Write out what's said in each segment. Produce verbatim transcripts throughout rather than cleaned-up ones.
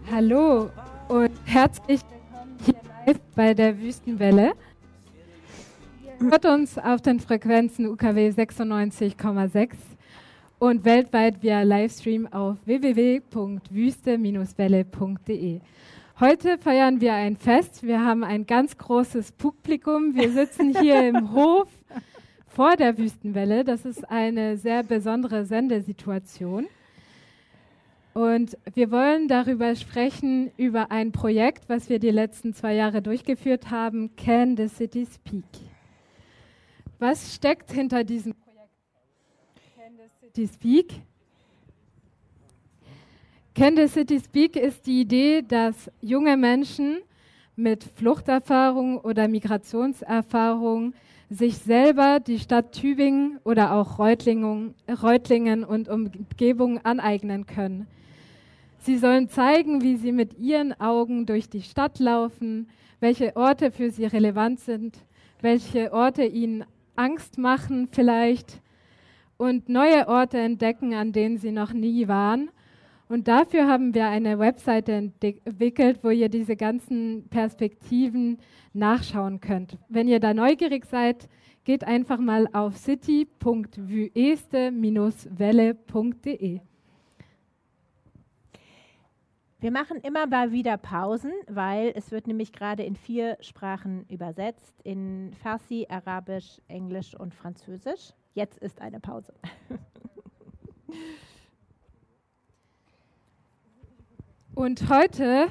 Hallo und herzlich willkommen hier live bei der Wüstenwelle. Ihr hört uns auf den Frequenzen U K W sechsundneunzig Komma sechs und weltweit via Livestream auf w w w punkt wüste Bindestrich welle punkt de. Heute feiern wir ein Fest. Wir haben ein ganz großes Publikum. Wir sitzen hier im Hof vor der Wüstenwelle. Das ist eine sehr besondere Sendesituation. Und wir wollen darüber sprechen, über ein Projekt, was wir die letzten zwei Jahre durchgeführt haben, Can the City Speak? Was steckt hinter diesem Projekt Can the City Speak? Can the City Speak ist die Idee, dass junge Menschen mit Fluchterfahrung oder Migrationserfahrung sich selber die Stadt Tübingen oder auch Reutlingen, Reutlingen und Umgebung aneignen können. Sie sollen zeigen, wie sie mit ihren Augen durch die Stadt laufen, welche Orte für sie relevant sind, welche Orte ihnen Angst machen vielleicht und neue Orte entdecken, an denen sie noch nie waren. Und dafür haben wir eine Webseite entwickelt, wo ihr diese ganzen Perspektiven nachschauen könnt. Wenn ihr da neugierig seid, geht einfach mal auf city punkt wüste Bindestrich welle punkt de. Wir machen immer mal wieder Pausen, weil es wird nämlich gerade in vier Sprachen übersetzt, in Farsi, Arabisch, Englisch und Französisch. Jetzt ist eine Pause. Und heute,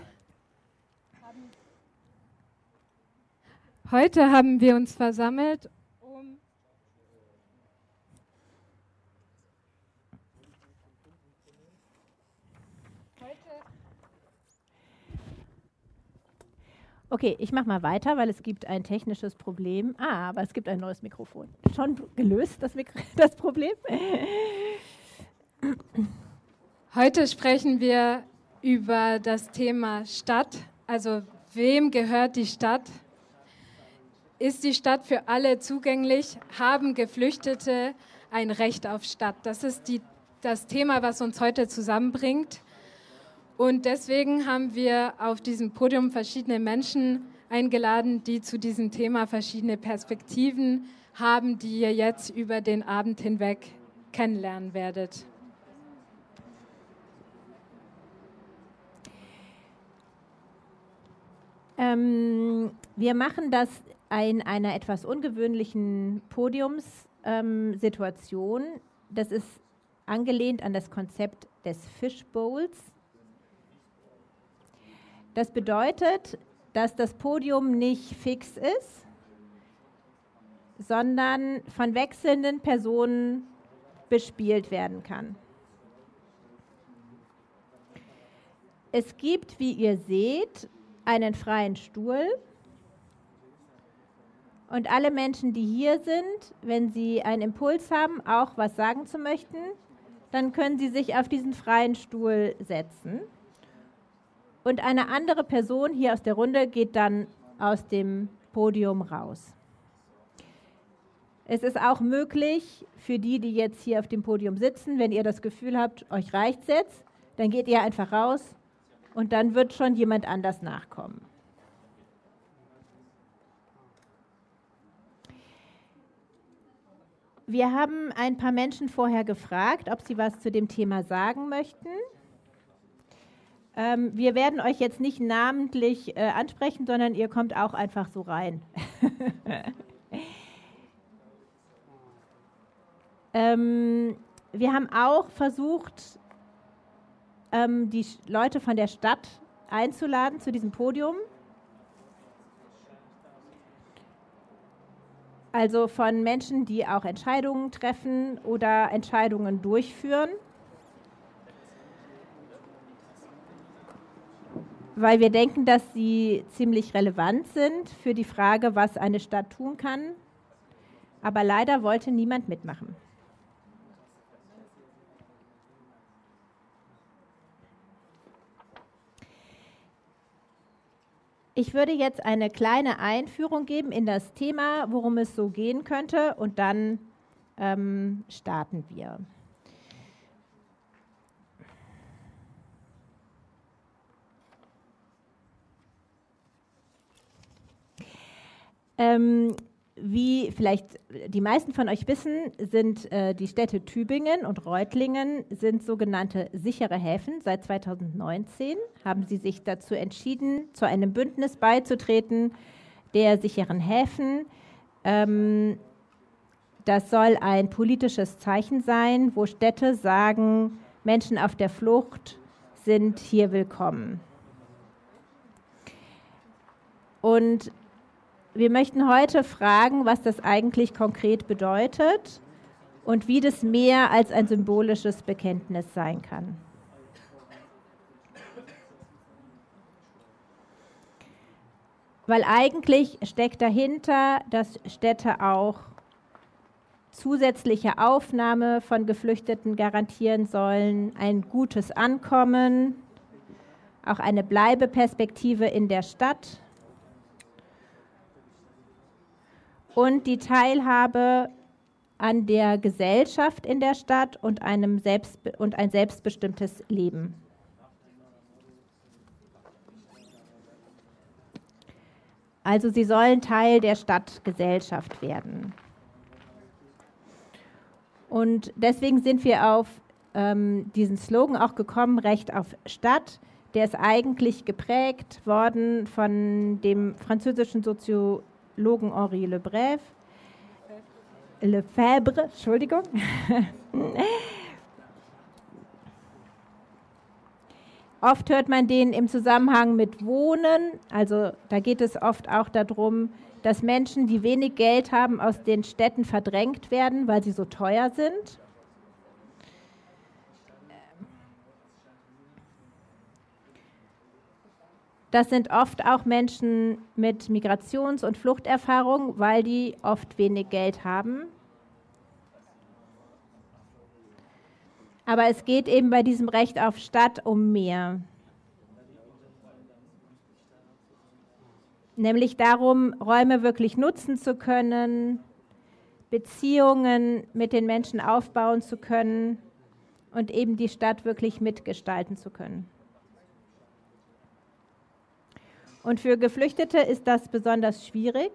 heute haben wir uns versammelt, um Okay, ich mache mal weiter, weil es gibt ein technisches Problem. Ah, aber es gibt ein neues Mikrofon. Schon gelöst, das, Mikro das Problem? Heute sprechen wir über das Thema Stadt. Also wem gehört die Stadt? Ist die Stadt für alle zugänglich? Haben Geflüchtete ein Recht auf Stadt? Das ist die, das Thema, was uns heute zusammenbringt. Und deswegen haben wir auf diesem Podium verschiedene Menschen eingeladen, die zu diesem Thema verschiedene Perspektiven haben, die ihr jetzt über den Abend hinweg kennenlernen werdet. Ähm, wir machen das in einer etwas ungewöhnlichen Podiumssituation. Ähm, das ist angelehnt an das Konzept des Fishbowls. Das bedeutet, dass das Podium nicht fix ist, sondern von wechselnden Personen bespielt werden kann. Es gibt, wie ihr seht, einen freien Stuhl und alle Menschen, die hier sind, wenn sie einen Impuls haben, auch was sagen zu möchten, dann können sie sich auf diesen freien Stuhl setzen. Und eine andere Person hier aus der Runde geht dann aus dem Podium raus. Es ist auch möglich für die, die jetzt hier auf dem Podium sitzen, wenn ihr das Gefühl habt, euch reicht's jetzt, dann geht ihr einfach raus und dann wird schon jemand anders nachkommen. Wir haben ein paar Menschen vorher gefragt, ob sie was zu dem Thema sagen möchten. Ähm, wir werden euch jetzt nicht namentlich äh, ansprechen, sondern ihr kommt auch einfach so rein. ähm, wir haben auch versucht, ähm, die Leute von der Stadt einzuladen zu diesem Podium. Also von Menschen, die auch Entscheidungen treffen oder Entscheidungen durchführen. Weil wir denken, dass sie ziemlich relevant sind für die Frage, was eine Stadt tun kann. Aber leider wollte niemand mitmachen. Ich würde jetzt eine kleine Einführung geben in das Thema, worum es so gehen könnte, und dann ähm, starten wir. Ähm, wie vielleicht die meisten von euch wissen, sind äh, die Städte Tübingen und Reutlingen sind sogenannte sichere Häfen. Seit zweitausendneunzehn haben sie sich dazu entschieden, zu einem Bündnis beizutreten, der sicheren Häfen. Ähm, das soll ein politisches Zeichen sein, wo Städte sagen, Menschen auf der Flucht sind hier willkommen. Und wir möchten heute fragen, was das eigentlich konkret bedeutet und wie das mehr als ein symbolisches Bekenntnis sein kann. Weil eigentlich steckt dahinter, dass Städte auch zusätzliche Aufnahme von Geflüchteten garantieren sollen, ein gutes Ankommen, auch eine Bleibeperspektive in der Stadt und die Teilhabe an der Gesellschaft in der Stadt und, einem selbst, und ein selbstbestimmtes Leben. Also sie sollen Teil der Stadtgesellschaft werden. Und deswegen sind wir auf ähm, diesen Slogan auch gekommen, Recht auf Stadt. Der ist eigentlich geprägt worden von dem französischen Soziologen Henri Lefebvre. Lefebvre, Entschuldigung. Oft hört man den im Zusammenhang mit Wohnen. Also da geht es oft auch darum, dass Menschen, die wenig Geld haben, aus den Städten verdrängt werden, weil sie so teuer sind. Das sind oft auch Menschen mit Migrations- und Fluchterfahrung, weil die oft wenig Geld haben. Aber es geht eben bei diesem Recht auf Stadt um mehr. Nämlich darum, Räume wirklich nutzen zu können, Beziehungen mit den Menschen aufbauen zu können und eben die Stadt wirklich mitgestalten zu können. Und für Geflüchtete ist das besonders schwierig,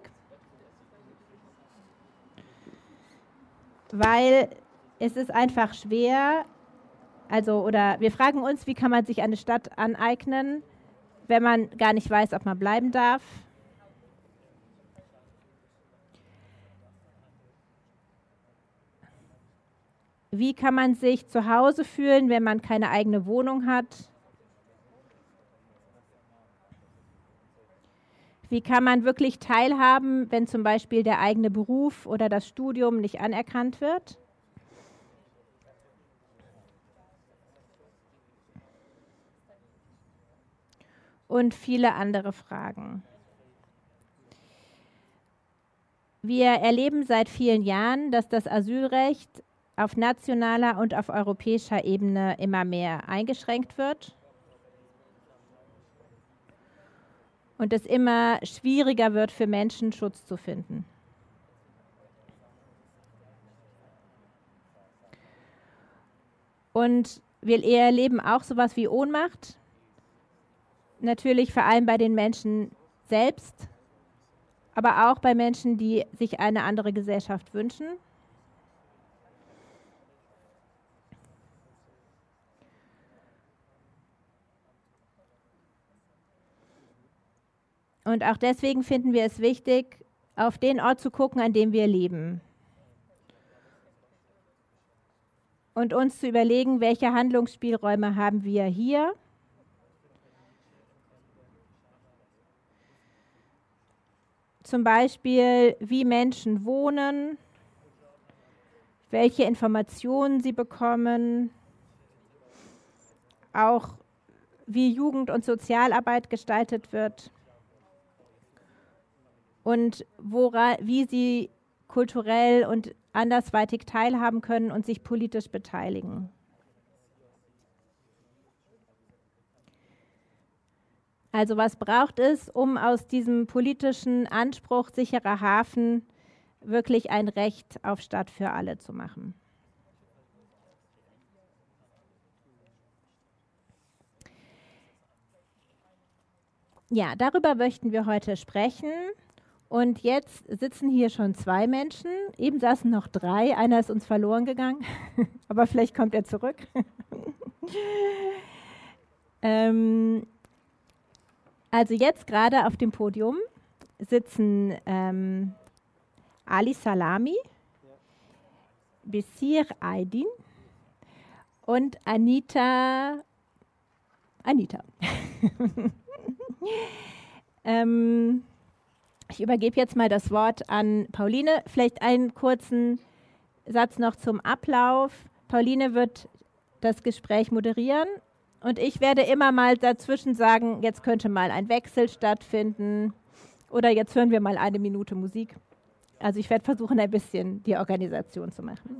weil es ist einfach schwer, also oder wir fragen uns, wie kann man sich eine Stadt aneignen, wenn man gar nicht weiß, ob man bleiben darf. Wie kann man sich zu Hause fühlen, wenn man keine eigene Wohnung hat? Wie kann man wirklich teilhaben, wenn zum Beispiel der eigene Beruf oder das Studium nicht anerkannt wird? Und viele andere Fragen. Wir erleben seit vielen Jahren, dass das Asylrecht auf nationaler und auf europäischer Ebene immer mehr eingeschränkt wird. Und es immer schwieriger wird für Menschen, Schutz zu finden. Und wir erleben auch sowas wie Ohnmacht. Natürlich vor allem bei den Menschen selbst, aber auch bei Menschen, die sich eine andere Gesellschaft wünschen. Und auch deswegen finden wir es wichtig, auf den Ort zu gucken, an dem wir leben. Und uns zu überlegen, welche Handlungsspielräume haben wir hier. Zum Beispiel, wie Menschen wohnen, welche Informationen sie bekommen, auch wie Jugend- und Sozialarbeit gestaltet wird. Und wora, wie sie kulturell und andersweitig teilhaben können und sich politisch beteiligen. Also was braucht es, um aus diesem politischen Anspruch sicherer Hafen wirklich ein Recht auf Stadt für alle zu machen? Ja, darüber möchten wir heute sprechen. Und jetzt sitzen hier schon zwei Menschen. Eben saßen noch drei. Einer ist uns verloren gegangen, aber vielleicht kommt er zurück. ähm, also jetzt gerade auf dem Podium sitzen ähm, Ali Salami, Besir Aydin und Anita. Anita. ähm, ich übergebe jetzt mal das Wort an Pauline. Vielleicht einen kurzen Satz noch zum Ablauf. Pauline wird das Gespräch moderieren und ich werde immer mal dazwischen sagen, jetzt könnte mal ein Wechsel stattfinden oder jetzt hören wir mal eine Minute Musik. Also ich werde versuchen, ein bisschen die Organisation zu machen.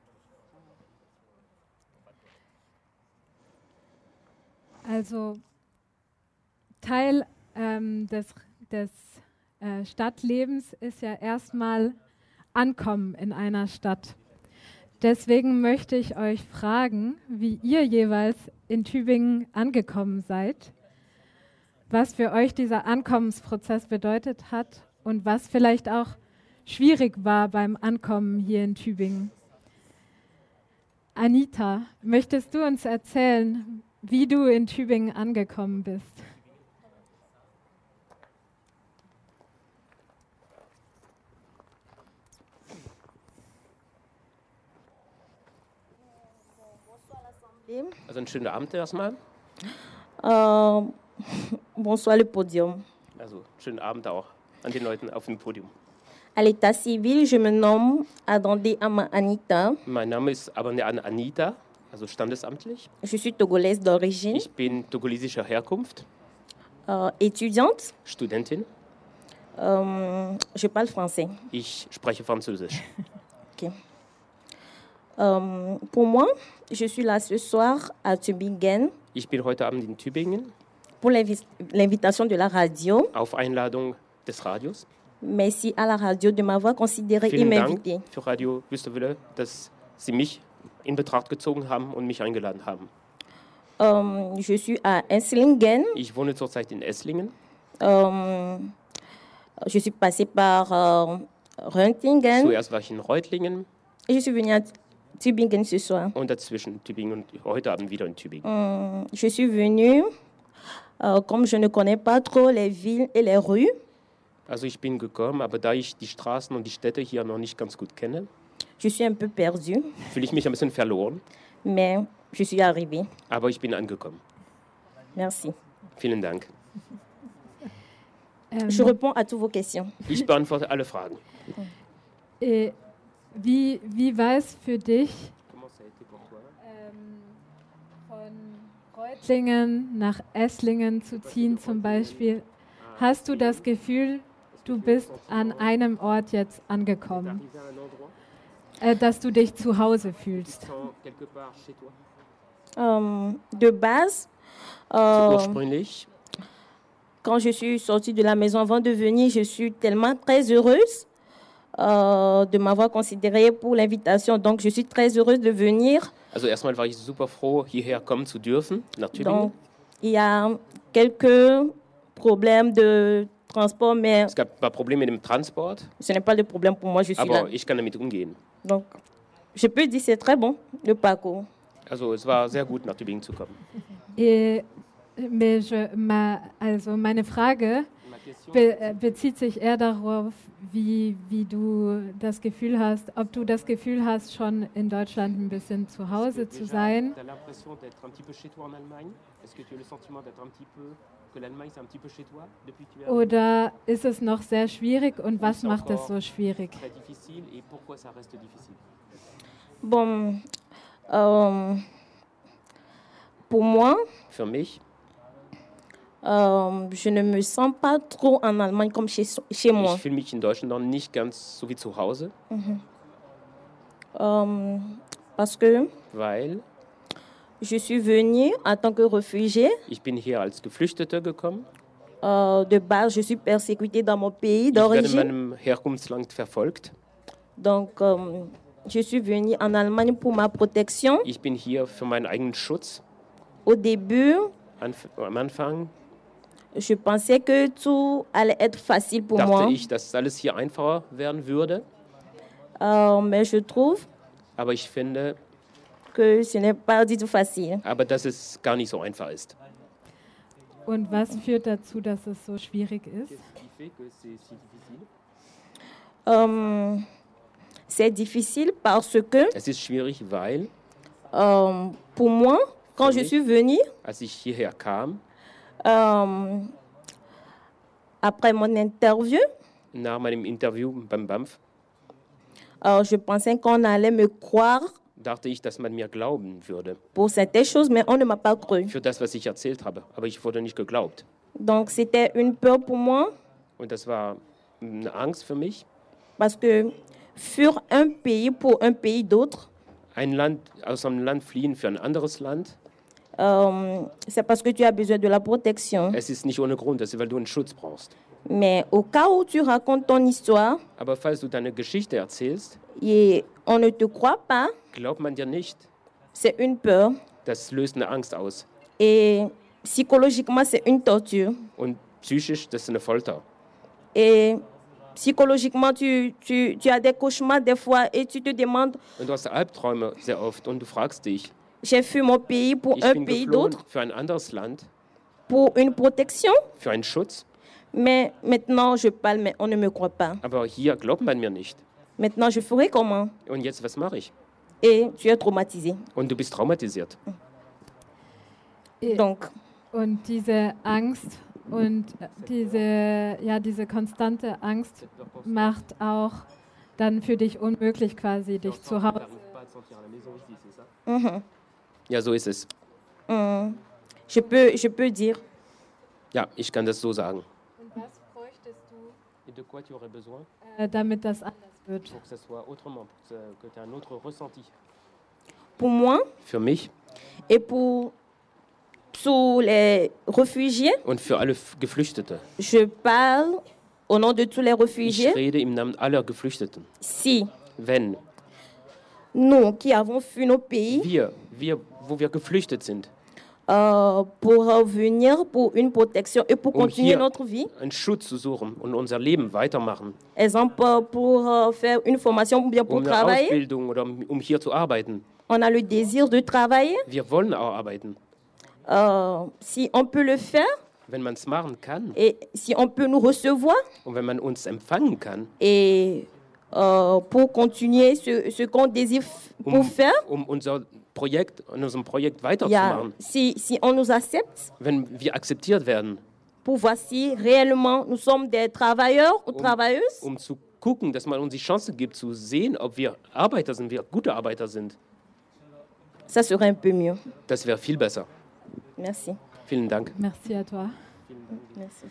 Also Teil ähm, des, des äh, Stadtlebens ist ja erstmal Ankommen in einer Stadt. Deswegen möchte ich euch fragen, wie ihr jeweils in Tübingen angekommen seid, was für euch dieser Ankommensprozess bedeutet hat und was vielleicht auch schwierig war beim Ankommen hier in Tübingen. Anita, möchtest du uns erzählen, wie du in Tübingen angekommen bist? Also einen schönen Abend erstmal. Euh, bonsoir le podium. Also schönen Abend auch an den Leuten auf dem Podium. À l'état civil, je me nomme Adandé Ama Anita. Mein Name ist Abande Anita, also standesamtlich. Je suis togolaise d'origine, Ich bin togolesischer Herkunft, euh, étudiante. Studentin. Euh, je parle français. Ich spreche Französisch. Ok. Euh, pour moi, je suis là ce soir à Tübingen Ich bin heute Abend in Tübingen pour l'invi- l'invitation de la radio. auf Einladung des Radios. Merci à la radio de m'avoir considérée et Vielen Dank m'inviter. für Radio Wüstewelle, dass Sie mich in Betracht gezogen haben und mich eingeladen haben. Euh, je suis à Esslingen. Ich wohne zurzeit in Esslingen. Euh, je suis passée par euh, Röntgen Zuerst war ich in Reutlingen et je suis venue à Tübingen ce soir. und dazwischen Tübingen und heute Abend wieder in Tübingen. Euh, je suis venue, euh, comme je ne connais pas trop les villes et les rues, Also ich bin gekommen, aber da ich die Straßen und die Städte hier noch nicht ganz gut kenne, je suis un peu perdue, fühle ich mich ein bisschen verloren, mais je suis arrivée. aber ich bin angekommen. Merci. Vielen Dank. Ähm, Je réponds à toutes vos questions. Ich beantworte alle Fragen. äh, wie, wie war es für dich, ähm, von Reutlingen nach Esslingen zu ziehen zum Beispiel? Hast du das Gefühl, du bist an einem Ort jetzt angekommen, äh, dass du dich zu Hause fühlst? Euh, de base, So euh, ursprünglich, quand je suis sortie de la maison avant de venir, je suis tellement très heureuse euh, de m'avoir considérée pour l'invitation. Donc, je suis très heureuse de venir. also erstmal war ich super froh, hierher kommen zu dürfen, nach Tübingen. Donc, il y a quelques problèmes de transport, mais Es gab ein paar Probleme mit dem Transport, ce n'est pas le problème pour moi, je suis là. aber ich kann damit umgehen. Donc, je peux dire que c'est très bon, le parcours. Also es war sehr gut, nach Tübingen zu kommen. Äh, mais je, ma, also meine Frage be, äh, bezieht sich eher darauf, wie, wie du das Gefühl hast, ob du das Gefühl hast, schon in Deutschland ein bisschen zu Hause zu sein. Tu as l'impression d'être un petit peu chez toi en Allemagne? Est-ce que tu as le sentiment d'être un petit peu, que l'Allemagne c'est un petit peu chez toi depuis que tu es arrivé? Oder ist es noch sehr schwierig und was macht es so schwierig? Très difficile et pourquoi ça reste difficile? Bon, euh, pour moi, Für mich, euh, je ne me sens pas trop en Allemagne comme chez, chez moi. ich fühle mich in Deutschland noch nicht ganz so wie zu Hause, Euh, parce que weil je suis venue en tant que réfugiée. ich bin hier als Geflüchtete gekommen. Euh, de base, je suis persécutée dans mon pays Ich werde in d'origine. meinem Herkunftsland verfolgt. Donc, euh, je suis venue en Allemagne pour ma protection. Ich bin hier für meinen eigenen Schutz. Au début, Anf am Anfang Je pensais que tout allait être facile pour dachte moi, ich, dass alles hier einfacher werden würde. Euh, mais je trouve Aber ich finde, que ce n'est pas du tout facile. aber dass es gar nicht so einfach ist. Und was führt dazu, dass es so schwierig ist? Euh, c'est difficile parce que Es ist schwierig, weil, euh, pour moi, quand Für je mich? suis venue, als ich hierher kam, euh, après mon interview, nach meinem Interview beim B A M F, euh, je pensais qu'on allait me croire dachte ich, dass man mir glauben würde pour certaines choses, mais on ne m'a pas cru. für das, was ich erzählt habe. Aber ich wurde nicht geglaubt. Donc c'était une peur pour moi Und das war eine Angst für mich. parce que fuir un pays pour un pays d'autre, Ein Land, aus einem Land fliehen für ein anderes Land, euh, c'est parce que tu as besoin de la protection. es ist nicht ohne Grund, das ist, weil du einen Schutz brauchst. Mais au cas où tu racontes ton histoire Aber falls du deine Geschichte erzählst, et on ne te croit pas, glaubt man dir nicht. c'est une peur. Das löst eine Angst aus. Et psychologiquement, c'est une torture. Und psychisch, das ist eine Folter. Et psychologiquement, tu, tu, tu as des cauchemars des fois et tu te demandes, Und du hast Albträume sehr oft und du fragst dich, j'ai fui mon pays pour ich un bin pays geflohen d'autre, für ein anderes Land, pour une protection. für einen Schutz, Mais maintenant, je parle, mais on ne me croit pas. aber hier glaubt man mir nicht. Maintenant, je ferai comment? Und jetzt, was mache ich? Et tu es traumatisé. Und du bist traumatisiert. Donc, Und diese Angst und diese, ja, diese konstante Angst macht auch dann für dich unmöglich, quasi dich zu Hause. mhm, Ja, so ist es. mhm. je peux, je peux dire, Ja, ich kann das so sagen. Und was bräuchtest du, Et de quoi tu aurais besoin äh, damit das anders wird? pour que ça soit autrement, pour que, ça- que tu aies un autre ressenti? pour moi Für mich et pour tous les réfugiés, und für alle F- Geflüchtete. je parle au nom de tous les Ich réfugiés. rede im Namen aller Geflüchteten. Si Wenn nous qui avons fui nos pays wir, wir, wo wir geflüchtet sind, euh, pour revenir pour une protection et pour Um continuer hier- notre vie, einen Schutz zu suchen und unser Leben weitermachen, exemple pour euh, faire une formation ou bien pour um eine travailler, Ausbildung oder um um hier zu arbeiten. on a le désir de travailler. Wir wollen auch arbeiten. Euh, si on peut le faire Wenn man es machen kann et si on peut nous recevoir und wenn man uns empfangen kann, et euh, pour continuer ce, ce qu'on désire f- pour um, faire, um unser Projekt, an unserem Projekt il y a- weiterzumachen, si, si on nous accepte, wenn wir akzeptiert werden, pour voir si réellement nous sommes des travailleurs ou Um- travailleuses, um zu gucken, dass man uns die Chance gibt, zu sehen, ob wir Arbeiter sind, wir gute Arbeiter sind, ça serait un peu mieux. das wäre viel besser. Merci. Vielen Dank. Merci à toi. Merci.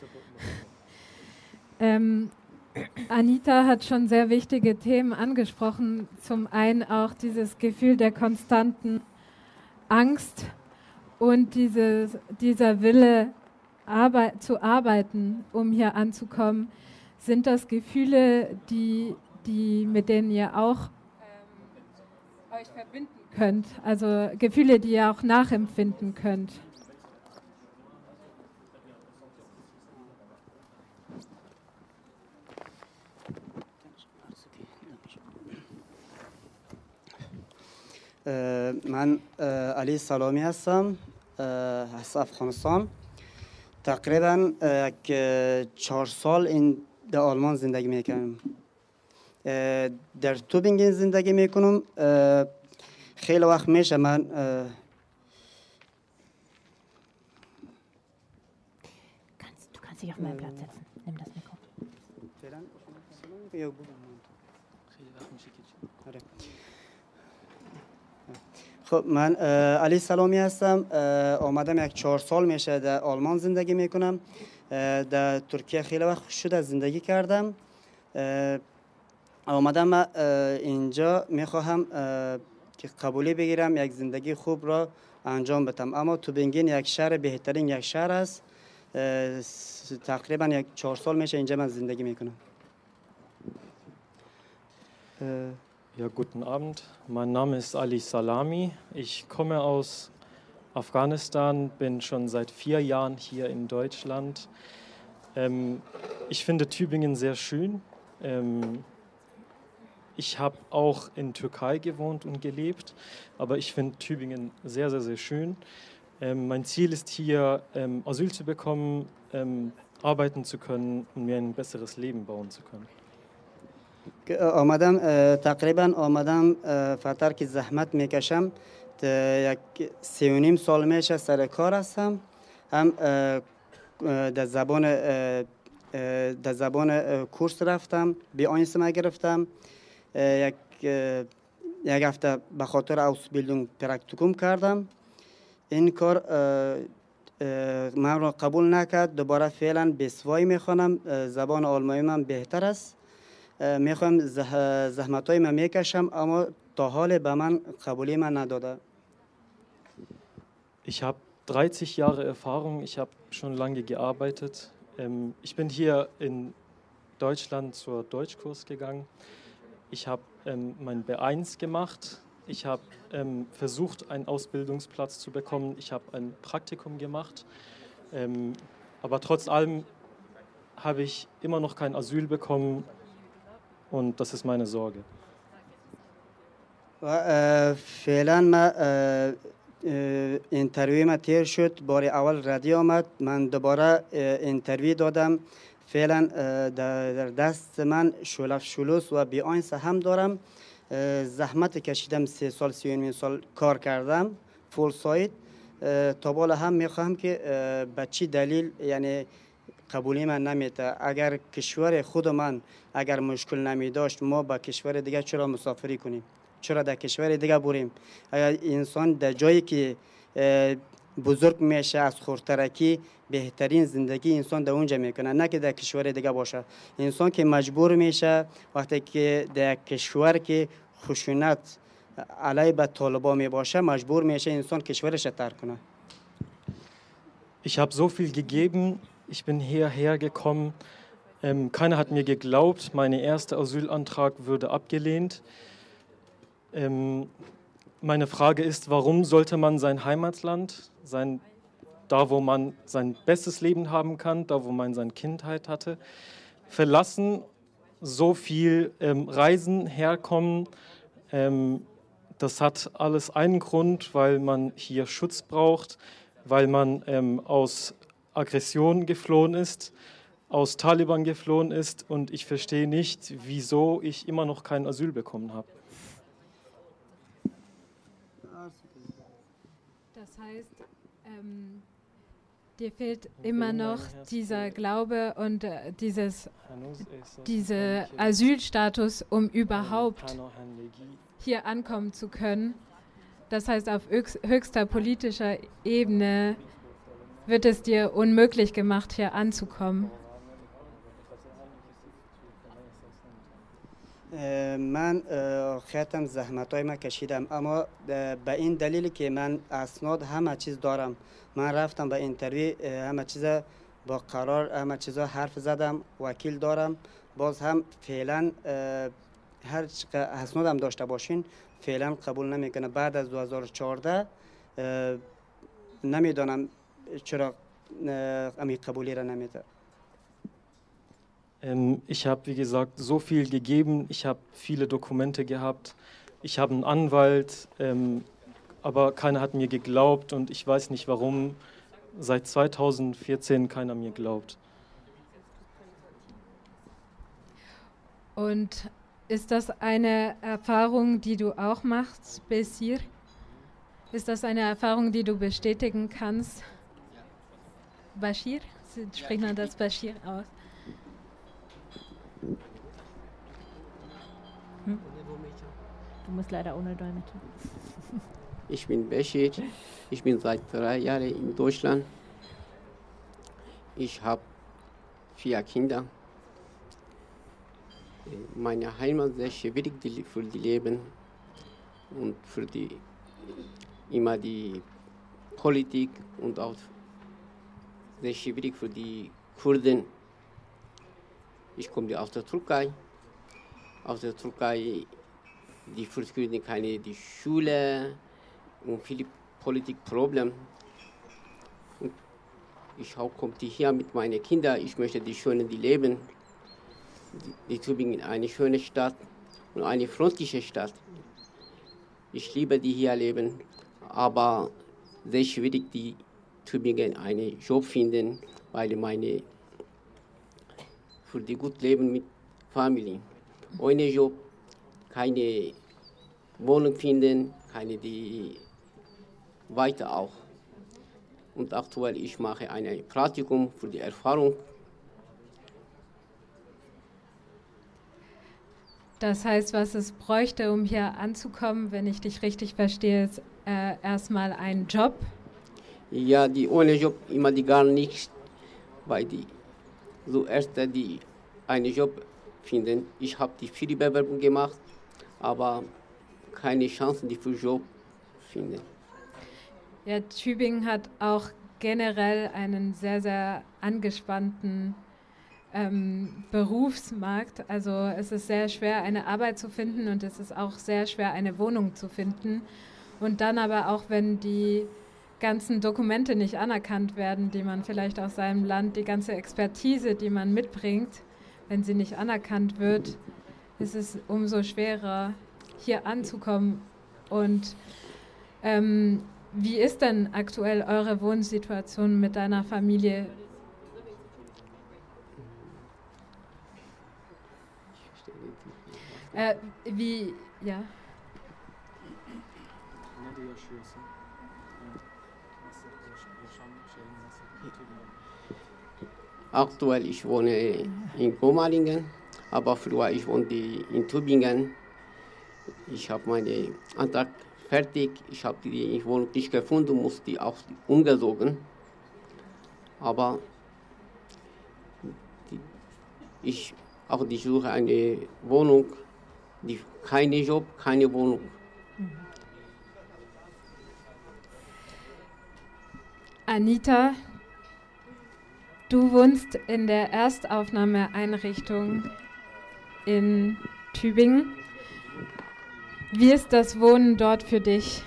Ähm, Anita hat schon sehr wichtige Themen angesprochen. Zum einen auch dieses Gefühl der konstanten Angst und dieses, dieser Wille arbei- zu arbeiten, um hier anzukommen. Sind das Gefühle, die, die, mit denen ihr auch ähm, euch verbinden könnt? Also Gefühle, die ihr auch nachempfinden könnt? اه، من اه، علی سلامی هستم اه، از افغانستان. تقریبا اه، یک اه، چهار سال این در آلمان زندگی میکنم. اه، در توبینگن زندگی میکنم. اه، خیلی وقت میشه من اه، Kannst, du kannst dich auf meinen Platz setzen. Nimm das Mikro. آره. خب من اه، علی سلامی هستم. اه، آمدم یک چهار سال میشه در آلمان زندگی میکنم. اه، در ترکیه خیلی وقت شده زندگی کردم. اه، آمدم اه، اینجا میخواهم اه، که قبولی بگیرم، یک زندگی خوب را انجام بدم. اما توبینگن یک شهر بهترین یک شهر است. اه، س- تقریبا یک چهار سال میشه اینجا من زندگی میکنم. اه، Ja, guten Abend. Mein Name ist Ali Salami. Ich komme aus Afghanistan, bin schon seit vier Jahren hier in Deutschland. Ähm, ich finde Tübingen sehr schön. Ähm, ich habe auch in Türkei gewohnt und gelebt, aber ich finde Tübingen sehr, sehr, sehr schön. Ähm, mein Ziel ist hier, ähm, Asyl zu bekommen, ähm, arbeiten zu können und mir ein besseres Leben bauen zu können. آمدم تقریبا آمدم فتر که زحمت میکشم یک سی و نیم سال میشه سر کار هستم هم در زبان در زبان کورس رفتم بی آینسما گرفتم یک یک هفته به خاطر اوسبیلدونگ پرکتیکوم کردم این کار من را قبول نکرد دوباره فعلا بسوایی میخوانم زبان آلمانی من بهتر است میخوام زحمتای من میکشم اما تا حال به من قبولی من نداده. Ich habe dreißig Jahre Erfahrung, ich habe schon lange gearbeitet. Ähm, ich bin hier in Deutschland zur Deutschkurs gegangen. Ich habe ähm, mein B eins gemacht. Ich habe ähm, versucht, einen Ausbildungsplatz zu bekommen. Ich habe ein Praktikum gemacht. Ähm, aber trotz allem habe ich immer noch kein Asyl bekommen. Und das ist meine Sorge. فعلا ما اینترویو ما تیر شد بار اول ردی آمد من دوباره اینترویو دادم فعلا در دست من شلف شلوس و بی آینس هم دارم زحمت کشیدم سه سال سی و نیم سال کار کردم فول سایت تا بالا هم میخواهم که به چی دلیل یعنی قبولی من نمیده اگر کشور خود من اگر مشکل نمی داشت ما با کشور دیگه چرا مسافری کنیم چرا در کشور دیگه بریم اگر انسان در جایی که بزرگ میشه از خورترکی بهترین زندگی انسان در اونجا میکنه نه که در کشور دیگه باشه انسان که مجبور میشه وقتی که در کشور که خشونت علیه به طالبان می باشه مجبور میشه انسان کشورش ترک کنه. Ich habe so viel gegeben. Ich bin hierher gekommen. Ähm, keiner hat mir geglaubt. Mein erster Asylantrag wurde abgelehnt. Ähm, meine Frage ist, warum sollte man sein Heimatland, sein, da wo man sein bestes Leben haben kann, da wo man seine Kindheit hatte, verlassen, so viel ähm, reisen, herkommen. Ähm, das hat alles einen Grund, weil man hier Schutz braucht, weil man ähm, aus Aggression geflohen ist, aus Taliban geflohen ist und ich verstehe nicht, wieso ich immer noch kein Asyl bekommen habe. Das heißt, ähm, dir fehlt immer noch dieser Glaube und äh, dieses, dieser Asylstatus, um überhaupt hier ankommen zu können. Das heißt, auf höchster politischer Ebene wird es dir unmöglich gemacht, hier anzukommen. من خیلی زحمتای من کشیدم اما به این دلیلی که من اسناد همه چیز دارم من رفتم به اینترویو همه چیز با قرار همه چیزا حرف زدم وکیل دارم باز هم فعلا هر اسنادم داشته باشین فعلا قبول نمیکنه بعد از دو هزار و چهارده نمیدونم چرا امی قبولی را نمیده. Ähm, ich habe, wie gesagt, so viel gegeben. Ich habe viele Dokumente gehabt. Ich habe einen Anwalt, ähm, aber keiner hat mir geglaubt und ich weiß nicht, warum seit zweitausendvierzehn keiner mir glaubt. Und ist das eine Erfahrung, die du auch machst, Besir? Ist das eine Erfahrung, die du bestätigen kannst? Bashir? Spricht man das Bashir aus? Hm? Du musst leider ohne Dolmetscher. Ich bin Bashir. Ich bin seit drei Jahren in Deutschland. Ich habe vier Kinder. Meine Heimat ist sehr schwierig für die Leben und für die immer die Politik und auch sehr schwierig für die Kurden. Ich komme aus der Türkei. Aus der Türkei, die für Kurden keine die Schule und viele Politikproblem. Und ich auch komme hier mit meinen Kindern, ich möchte die schönen die leben. Die, die Tübingen ist eine schöne Stadt und eine freundliche Stadt. Ich liebe die hier leben, aber sehr schwierig die Tübingen einen Job finden, weil meine für die gut leben mit Familie. Ohne Job keine Wohnung finden, keine die weiter auch. Und aktuell ich mache ein Praktikum für die Erfahrung. Das heißt, was es bräuchte, um hier anzukommen, wenn ich dich richtig verstehe, ist äh, erstmal ein Job. Ja, die ohne Job immer die gar nichts, weil die so erst die einen Job finden. Ich habe die viele Bewerbungen gemacht, aber keine Chancen, die für Job finden. Ja, Tübingen hat auch generell einen sehr, sehr angespannten ähm, Berufsmarkt. Also es ist sehr schwer, eine Arbeit zu finden und es ist auch sehr schwer, eine Wohnung zu finden. Und dann aber auch, wenn die ganzen Dokumente nicht anerkannt werden, die man vielleicht aus seinem Land, die ganze Expertise, die man mitbringt, wenn sie nicht anerkannt wird, ist es umso schwerer, hier anzukommen. Und ähm, wie ist denn aktuell eure Wohnsituation mit deiner Familie? Äh, wie, ja. Aktuell ich wohne in Gomalingen, aber früher ich wohnte in Tübingen. Ich habe meinen Antrag fertig, ich habe die Wohnung nicht gefunden, musste die auch umgezogen. Aber die, ich auch die suche eine Wohnung, die, keine Job, keine Wohnung. Anita, du wohnst in der Erstaufnahmeeinrichtung in Tübingen. Wie ist das Wohnen dort für dich?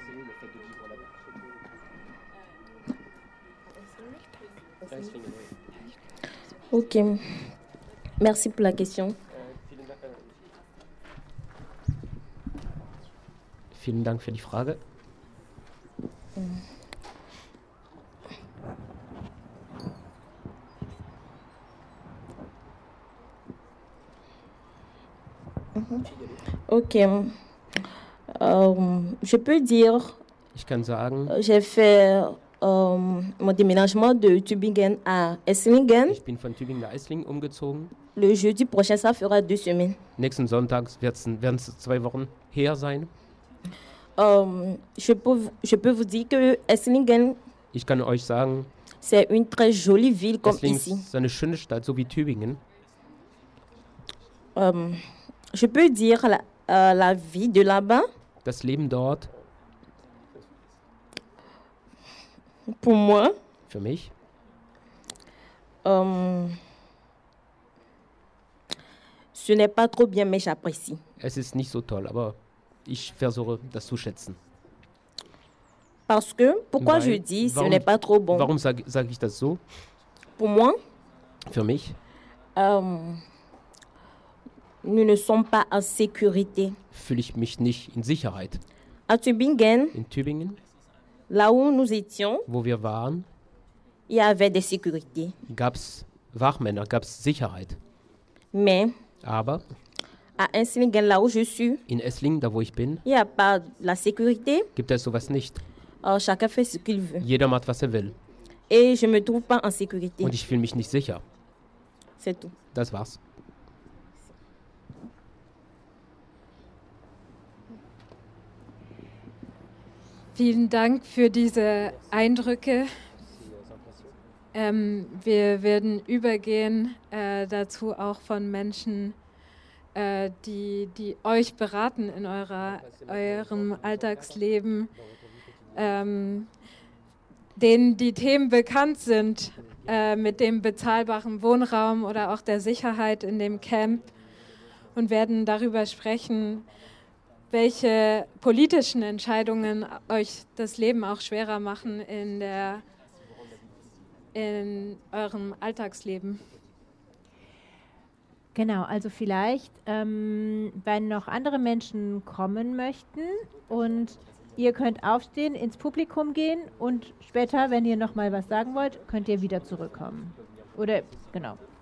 Ok, merci pour la question. Vielen Dank für die Frage. Ok, euh, je peux dire, Ich kann sagen, j'ai fait euh, mon déménagement de Tübingen à Esslingen. ich bin von Tübingen nach Esslingen umgezogen. Le jeudi prochain, ça fera deux semaines. Nächsten Sonntag werden es zwei Wochen her sein. Euh, je, peux, je peux vous dire que Esslingen, Ich kann euch sagen, c'est une très jolie ville comme Esslingen ici. ist eine schöne Stadt, so wie Tübingen. Euh, je peux dire la, euh, la vie de là-bas, Das Leben dort, pour moi, für mich, euh, ce n'est pas trop bien, mais j'apprécie. es ist nicht so toll, aber ich versuche, das zu schätzen. Parce que, pourquoi Weil- je dis ce warum- n'est pas trop bon? Warum sage sag ich das so? Pour moi, Für mich, euh, nous ne sommes pas en sécurité. fühle ich mich nicht in Sicherheit. À Tübingen, In Tübingen, là où nous étions, wo wir waren, il y avait des sécurités. gab es Wachmänner, gab es Sicherheit. Mais Aber à Esslingen, là où je suis, in Esslingen, da wo ich bin, il n'y a pas la sécurité. gibt es sowas nicht. Euh, chacun fait ce qu'il veut. Jeder macht, was er will. Et je ne me trouve pas en sécurité. Und ich fühle mich nicht sicher. C'est tout. Das war's. Vielen Dank für diese Eindrücke. Ähm, wir werden übergehen äh, dazu auch von Menschen, äh, die, die euch beraten in eurer, eurem Alltagsleben, ähm, denen die Themen bekannt sind, äh, mit dem bezahlbaren Wohnraum oder auch der Sicherheit in dem Camp, und werden darüber sprechen, welche politischen Entscheidungen euch das Leben auch schwerer machen in, der, in eurem Alltagsleben. Genau, also vielleicht, ähm, wenn noch andere Menschen kommen möchten und ihr könnt aufstehen, ins Publikum gehen und später, wenn ihr noch mal was sagen wollt, könnt ihr wieder zurückkommen. Oder, genau.